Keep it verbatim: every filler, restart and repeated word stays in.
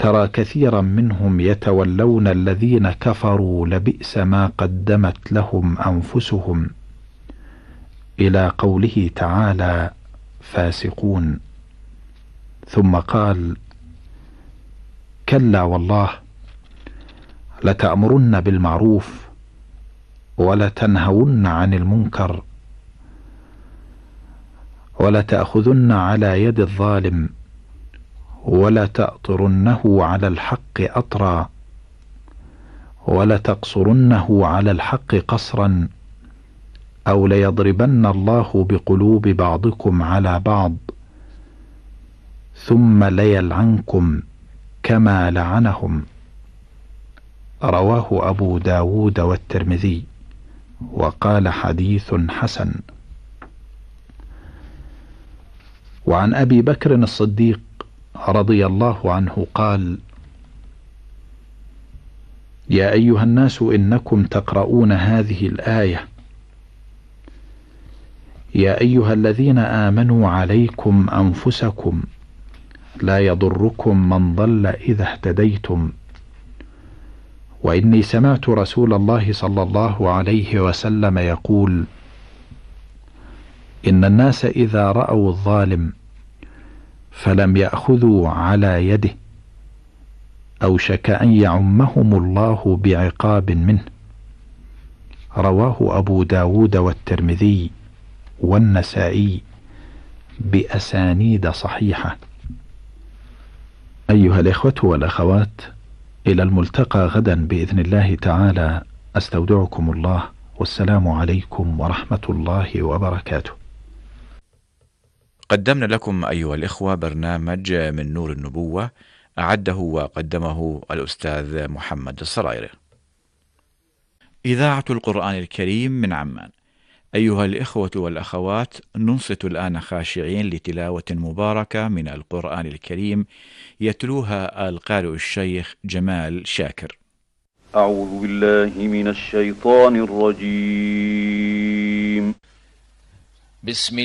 ترى كثيرا منهم يتولون الذين كفروا لبئس ما قدمت لهم أنفسهم، إلى قوله تعالى فاسقون. ثم قال كلا والله لتأمرن بالمعروف ولتنهون عن المنكر ولتأخذن على يد الظالم ولتأطرنه على الحق أطرا ولتقصرنه على الحق قصرا أو ليضربن الله بقلوب بعضكم على بعض ثم ليلعنكم كما لعنهم. رواه أبو داود والترمذي وقال حديث حسن. وعن أبي بكر الصديق رضي الله عنه قال يا أيها الناس إنكم تقرؤون هذه الآية يا أيها الذين آمنوا عليكم أنفسكم لا يضركم من ضل إذا اهتديتم، وإني سمعت رسول الله صلى الله عليه وسلم يقول إن الناس إذا رأوا الظالم فلم يأخذوا على يده أوشك أن يعمهم الله بعقاب منه. رواه أبو داود والترمذي والنسائي بأسانيد صحيحة. أيها الإخوة والأخوات، إلى الملتقى غدا بإذن الله تعالى، أستودعكم الله، والسلام عليكم ورحمة الله وبركاته. قدمنا لكم أيها الإخوة برنامج من نور النبوة، أعده وقدمه الأستاذ محمد الصرايري. إذاعة القرآن الكريم من عمان. أيها الإخوة والأخوات، ننصت الآن خاشعين لتلاوة مباركة من القرآن الكريم يتلوها القارئ الشيخ جمال شاكر. أعوذ بالله من الشيطان الرجيم. بسم